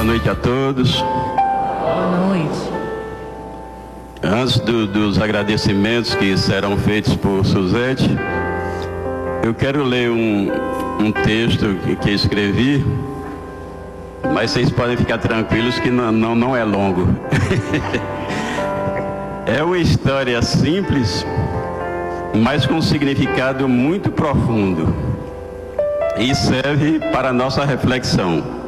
Boa noite a todos. Boa noite. Antes dos agradecimentos que serão feitos por Suzete, eu quero ler um texto que escrevi, mas vocês podem ficar tranquilos que não é longo. É uma história simples, mas com um significado muito profundo e serve para a nossa reflexão.